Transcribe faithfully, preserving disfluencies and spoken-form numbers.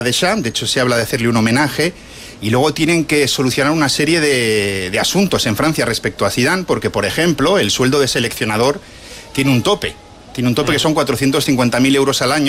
Deschamps, de hecho se habla de hacerle un homenaje, y luego tienen que solucionar una serie de, de asuntos en Francia respecto a Zidane, porque, por ejemplo, el sueldo de seleccionador tiene un tope, tiene un tope que son cuatrocientos cincuenta mil euros al año.